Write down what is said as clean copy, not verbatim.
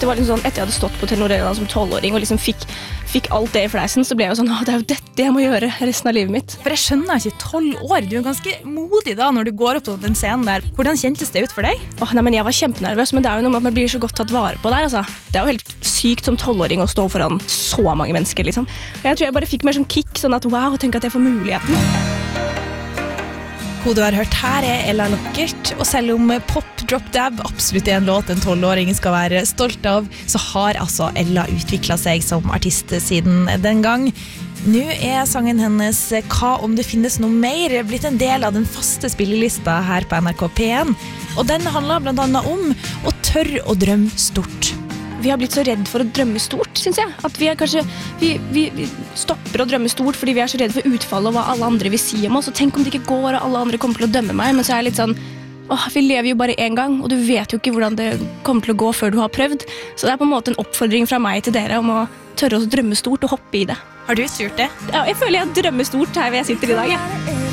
det var liksom sånn, etter jeg hadde stått på Telenor Arena som 12-åring og liksom fikk alt det i fleisen, så ble jeg jo sånn, det er jo dette jeg må gjøre resten av livet mitt. For jeg skjønner ikke 12 år, du ganske modig da når du går opp til den scenen der. Hvordan kjentes det ut for deg? Nei, men jeg var kjempenervøs, men det er jo noe med at man blir så godt tatt vare på der, altså. Det er jo helt sykt som 12-åring å stå foran så mange mennesker, liksom. Jeg tror jeg bare fikk mer sånn kick, sånn at wow, tenk at jeg får muligheten. Hun du har hørt her Ella Lockert, og selv om Pop Drop Dab absolutt en låt en 12-åring skal være stolt av, så har altså Ella utviklet seg som artist siden den gang. Nå sangen hennes «Hva om det finnes noe mer» blitt en del av den faste spillelista her på NRK P1, og den handler blant annet om å tørre å drømme stort. Vi har blitt så redd for å drømme stort, synes jeg. At vi kanskje vi stopper å drømme stort fordi vi er så redd for utfallet og hva alle andre vil si om oss. Og tenk om det ikke går, og alle andre kommer til å dømme meg. Men så er jeg litt sånn, vi lever jo bare en gang, og du vet jo ikke hvordan det kommer til å gå før du har prøvd. Så det er på en måte en oppfordring fra meg til dere om å tørre å drømme stort og hoppe i det. Har du gjort det? Ja, jeg føler jeg drømmer stort her hvor jeg sitter i dag, ja.